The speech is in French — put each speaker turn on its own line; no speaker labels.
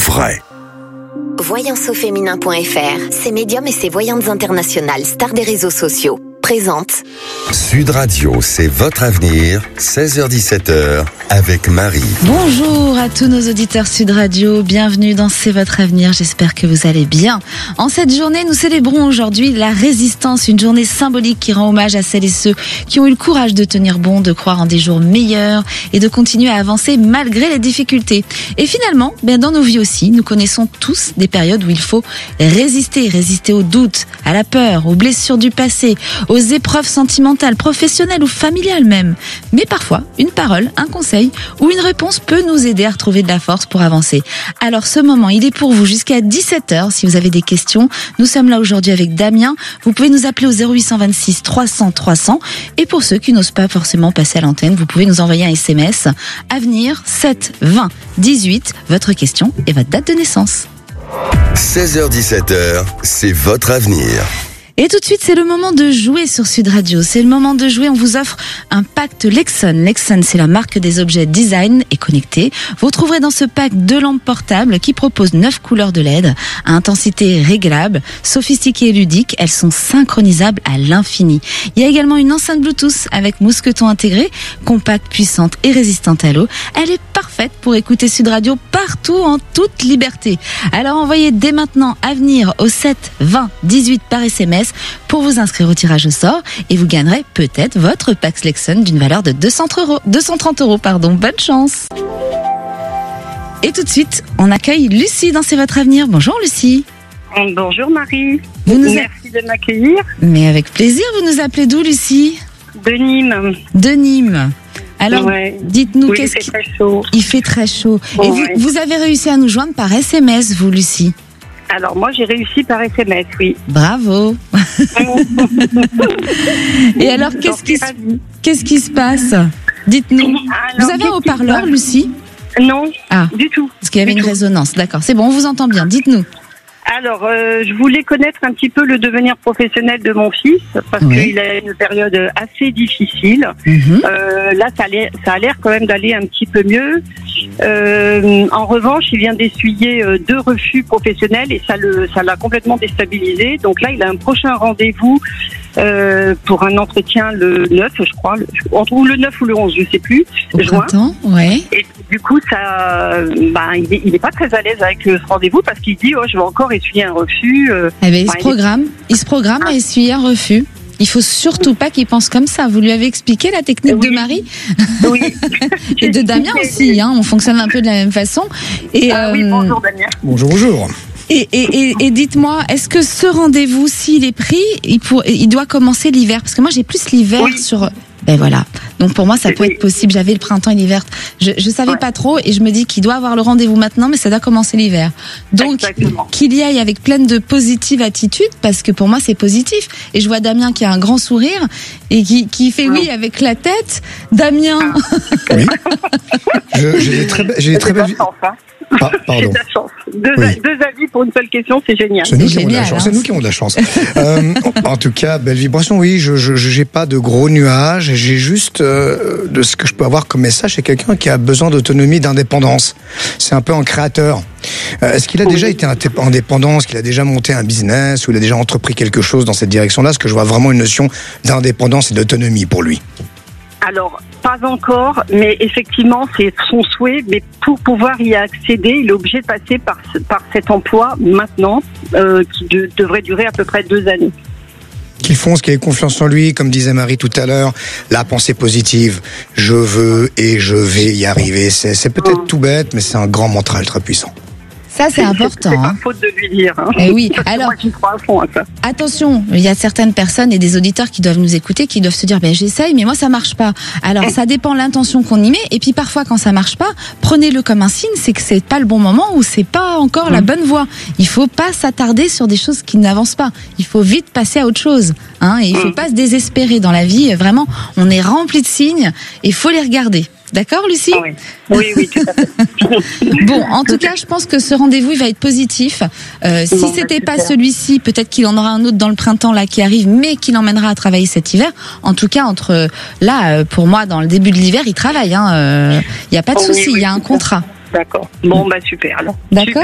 vrai.
Voyanceauféminin.fr, ses médiums et ses voyantes internationales, stars des réseaux sociaux, présente
Sud Radio, c'est votre avenir, 16h-17h, avec Marie.
Bonjour à tous nos auditeurs Sud Radio, bienvenue dans C'est votre avenir, j'espère que vous allez bien. En cette journée, nous célébrons aujourd'hui la résistance, une journée symbolique qui rend hommage à celles et ceux qui ont eu le courage de tenir bon, de croire en des jours meilleurs et de continuer à avancer malgré les difficultés. Et finalement, dans nos vies aussi, nous connaissons tous des périodes où il faut résister aux doutes, à la peur, aux blessures du passé, aux épreuves sentimentales, professionnelles ou familiales même. Mais parfois, une parole, un conseil ou une réponse peut nous aider à retrouver de la force pour avancer. Alors ce moment, il est pour vous jusqu'à 17h si vous avez des questions. Nous sommes là aujourd'hui avec Damien. Vous pouvez nous appeler au 0826 300 300. Et pour ceux qui n'osent pas forcément passer à l'antenne, vous pouvez nous envoyer un SMS. Avenir 7 20 18, votre question et votre date de naissance.
16h-17h, c'est votre avenir.
Et tout de suite, c'est le moment de jouer sur Sud Radio. C'est le moment de jouer. On vous offre un pack Lexon. Lexon, c'est la marque des objets design et connectés. Vous trouverez dans ce pack 2 lampes portables qui proposent 9 couleurs de LED à intensité réglable, sophistiquées et ludiques. Elles sont synchronisables à l'infini. Il y a également une enceinte Bluetooth avec mousqueton intégré, compacte, puissante et résistante à l'eau. Elle est parfaite pour écouter Sud Radio partout en toute liberté. Alors envoyez dès maintenant Avenir au 7 20 18 par SMS pour vous inscrire au tirage au sort et vous gagnerez peut-être votre Pax Lexon d'une valeur de 230 €. Bonne chance. Et tout de suite, on accueille Lucie dans C'est votre avenir. Bonjour Lucie.
Bonjour Marie. Merci de m'accueillir.
Mais avec plaisir, vous nous appelez d'où Lucie ?
De Nîmes.
De Nîmes. Alors, dites-nous
il fait très chaud.
Il fait très chaud. Et vous avez réussi à nous joindre par SMS, vous Lucie ?
Alors moi j'ai réussi par SMS, oui.
Bravo. Et alors qu'est-ce qui se passe ? Dites-nous. Vous avez un haut-parleur, Lucie ?
Non, du tout.
Parce qu'il y avait une résonance. D'accord, c'est bon, on vous entend bien. Dites-nous.
Alors, je voulais connaître un petit peu le devenir professionnel de mon fils, parce qu'il a une période assez difficile. Là, ça a l'air quand même d'aller un petit peu mieux. En revanche, il vient d'essuyer 2 refus professionnels et ça l'a complètement déstabilisé. Donc là, il a un prochain rendez-vous pour un entretien le 9, je crois, ou le 9 ou le 11, je sais plus.
Au printemps,
Et du coup, il est pas très à l'aise avec ce rendez-vous parce qu'il dit je vais encore essuyer un refus.
Il se programme à essuyer un refus. Il faut surtout pas qu'il pense comme ça. Vous lui avez expliqué la technique de Marie ?
Oui.
Et de Damien aussi. On fonctionne un peu de la même façon. Et
oui, bonjour Damien.
Bonjour.
Et dites-moi, est-ce que ce rendez-vous, s'il est pris, il doit commencer l'hiver ? Parce que moi, j'ai plus l'hiver sur... voilà. Donc pour moi, ça peut être possible. J'avais le printemps et l'hiver. Je savais pas trop et je me dis qu'il doit avoir le rendez-vous maintenant, mais ça doit commencer l'hiver. Donc qu'il y aille avec pleine de positive attitude, parce que pour moi, c'est positif. Et je vois Damien qui a un grand sourire et qui fait oui avec la tête. Damien.
Oui. J'ai des très belles. Pardon.
C'est de la chance. Deux avis pour une seule question, c'est génial.
C'est nous qui avons de la chance. C'est nous qui avons de la chance. En tout cas, belle vibration. Oui, j'ai pas de gros nuages. J'ai juste de ce que je peux avoir comme message, c'est quelqu'un qui a besoin d'autonomie, d'indépendance. C'est un peu un créateur. Est-ce qu'il a déjà été indépendant ? Est-ce qu'il a déjà monté un business ou il a déjà entrepris quelque chose dans cette direction-là ? Parce que je vois vraiment une notion d'indépendance et d'autonomie pour lui.
Alors, pas encore, mais effectivement, c'est son souhait. Mais pour pouvoir y accéder, il est obligé de passer par cet emploi maintenant, qui devrait durer à peu près 2 années.
Qu'il fonce, qu'il ait confiance en lui, comme disait Marie tout à l'heure, la pensée positive. Je veux et je vais y arriver. C'est peut-être tout bête, mais c'est un grand mental très puissant.
Ça, c'est important.
C'est pas faute de lui dire.
Et oui. Alors,
moi, j'y crois à fond à ça.
Attention, il y a certaines personnes et des auditeurs qui doivent nous écouter, qui doivent se dire, j'essaye, mais moi, ça marche pas. Alors, ça dépend de l'intention qu'on y met. Et puis, parfois, quand ça marche pas, prenez-le comme un signe, c'est que c'est pas le bon moment ou c'est pas encore la bonne voie. Il faut pas s'attarder sur des choses qui n'avancent pas. Il faut vite passer à autre chose. Et il faut pas se désespérer dans la vie. Vraiment, on est rempli de signes et il faut les regarder. D'accord, Lucie ?
Oui, tout à fait.
Bon, en tout cas, je pense que ce rendez-vous, il va être positif. Si c'était pas celui-ci, peut-être qu'il en aura un autre dans le printemps là qui arrive, mais qui l'emmènera à travailler cet hiver. En tout cas, entre là, pour moi, dans le début de l'hiver, il travaille. Il y a pas de souci, il y a un contrat.
D'accord. Bon, super alors.
D'accord.